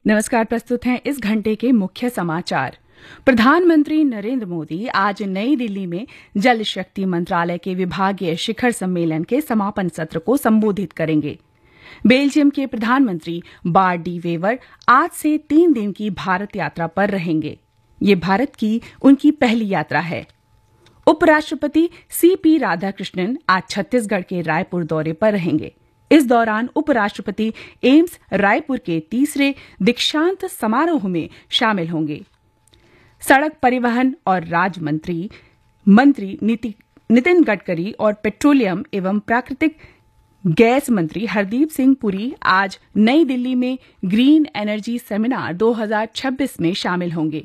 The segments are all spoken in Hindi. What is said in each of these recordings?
नमस्कार। प्रस्तुत हैं इस घंटे के मुख्य समाचार। प्रधानमंत्री नरेंद्र मोदी आज नई दिल्ली में जल शक्ति मंत्रालय के विभागीय शिखर सम्मेलन के समापन सत्र को संबोधित करेंगे। बेल्जियम के प्रधानमंत्री बार्ट डी वेवर आज से 3 दिन की भारत यात्रा पर रहेंगे। ये भारत की उनकी पहली यात्रा है। उपराष्ट्रपति सीपी राधाकृष्णन आज छत्तीसगढ़ के रायपुर दौरे पर रहेंगे। इस दौरान उपराष्ट्रपति एम्स रायपुर के तीसरे दीक्षांत समारोह में शामिल होंगे। सड़क परिवहन और राज्य मंत्री नितिन गडकरी और पेट्रोलियम एवं प्राकृतिक गैस मंत्री हरदीप सिंह पुरी आज नई दिल्ली में ग्रीन एनर्जी सेमिनार 2026 में शामिल होंगे।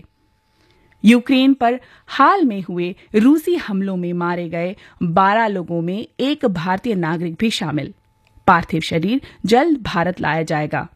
यूक्रेन पर हाल में हुए रूसी हमलों में मारे गए 12 लोगों में एक भारतीय नागरिक भी शामिल। पार्थिव शरीर जल्द भारत लाया जाएगा।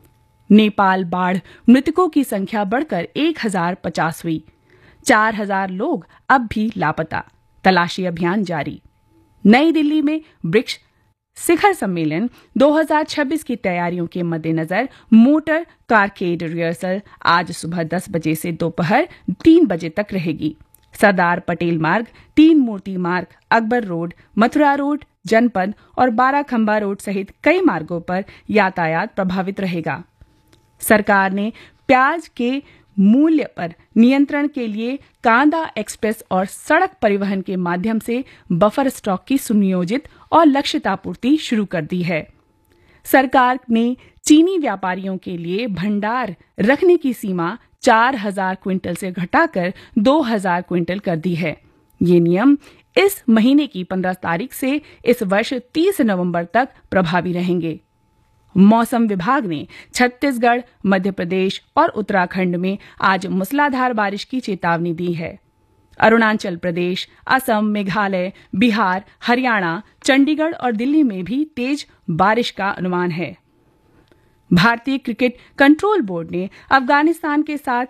नेपाल बाढ़ मृतकों की संख्या बढ़कर 1050 हुई। 4000 लोग अब भी लापता। तलाशी अभियान जारी। नई दिल्ली में ब्रिक्स शिखर सम्मेलन 2026 की तैयारियों के मद्देनजर मोटर कारकेड रिहर्सल आज सुबह 10 बजे से दोपहर 3 बजे तक रहेगी। सरदार पटेल मार्ग, 3 मूर्ति मार्ग, अकबर रोड, मथुरा रोड, जनपद और बाराखंबा रोड सहित कई मार्गों पर यातायात प्रभावित रहेगा। सरकार ने प्याज के मूल्य पर नियंत्रण के लिए कांदा एक्सप्रेस और सड़क परिवहन के माध्यम से बफर स्टॉक की सुनियोजित और लक्षित आपूर्ति शुरू कर दी है। सरकार ने चीनी व्यापारियों के लिए भंडार रखने की सीमा 4000 क्विंटल से घटाकर 2000 क्विंटल कर दी है। ये नियम इस महीने की 15 तारीख से इस वर्ष 30 नवंबर तक प्रभावी रहेंगे। मौसम विभाग ने छत्तीसगढ़, मध्य प्रदेश और उत्तराखंड में आज मूसलाधार बारिश की चेतावनी दी है। अरुणाचल प्रदेश, असम, मेघालय, बिहार, हरियाणा, चंडीगढ़ और दिल्ली में भी तेज बारिश का अनुमान है। भारतीय क्रिकेट कंट्रोल बोर्ड ने अफगानिस्तान के साथ